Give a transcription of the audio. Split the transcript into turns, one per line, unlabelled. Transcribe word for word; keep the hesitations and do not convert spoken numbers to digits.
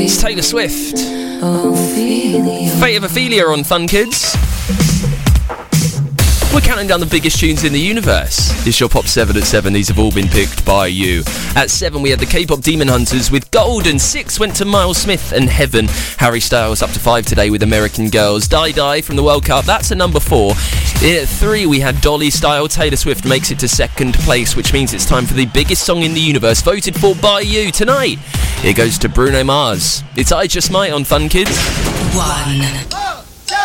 It's Taylor Swift. Fate of Ophelia on Fun Kids. We're counting down the biggest tunes in the universe. It's your Pop seven at seven. These have all been picked by you. At seven, we had the K-pop Demon Hunters with Gold, and six went to Miles Smith and Heaven. Harry Styles up to five today with American Girls. Die Die from the World Cup, that's a number four. At three, we had Dolly Style. Taylor Swift makes it to second place, which means it's time for the biggest song in the universe, voted for by you tonight. It goes to Bruno Mars. It's I Just Might on Fun Kids.
One.